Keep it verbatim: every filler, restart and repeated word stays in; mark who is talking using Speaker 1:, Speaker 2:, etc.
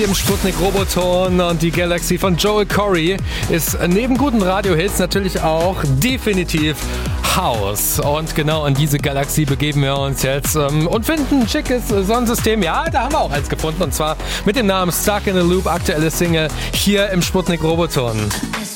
Speaker 1: Im Sputnik Roboton und die Galaxy von Joel Corry ist neben guten Radiohits natürlich auch definitiv House. Und genau in diese Galaxie begeben wir uns jetzt ähm, und finden ein schickes Sonnensystem. Ja, da haben wir auch eins gefunden und zwar mit dem Namen Stuck in a Loop, aktuelle Single hier im Sputnik Roboton.